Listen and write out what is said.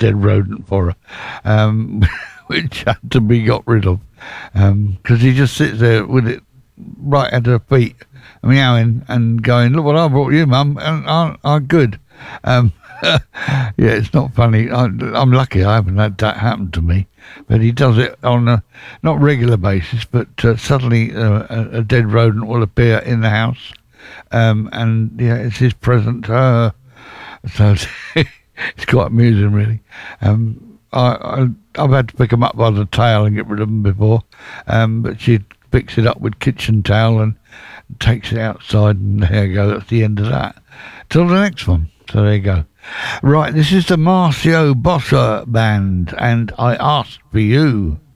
dead rodent for her, which had to be got rid of, because he just sits there with it right at her feet, meowing and going, "Look what I brought you, Mum, and I'm good." Yeah, it's not funny. I'm lucky I haven't had that happen to me, but he does it on a not regular basis. But suddenly a dead rodent will appear in the house, and yeah, it's his present to her. So it's quite amusing, really. I've had to pick them up by the tail and get rid of them before, but she picks it up with kitchen towel and takes it outside, and there you go. That's the end of that. Till the next one. So there you go. Right, this is the Marcio Bossa Band, and I Asked for You.